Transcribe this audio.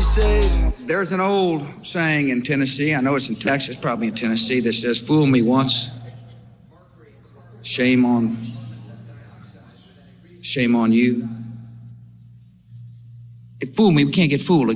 safe. There's an old saying in Tennessee, I know it's in Texas, probably in Tennessee, that says, fool me once, shame on you. If fool me, we can't get fooled.